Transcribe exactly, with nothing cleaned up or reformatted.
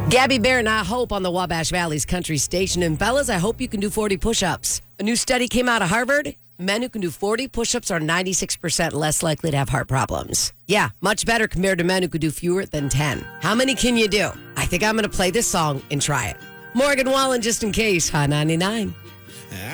Gabby Bear and I Hope on the Wabash Valley's country station. And fellas, I hope you can do forty push-ups. A new study came out of Harvard. Men who can do forty push-ups are ninety-six percent less likely to have heart problems. Yeah, much better compared to men who could do fewer than ten. How many can you do? I think I'm going to play this song and try it. Morgan Wallen, just in case. Hot ninety-nine.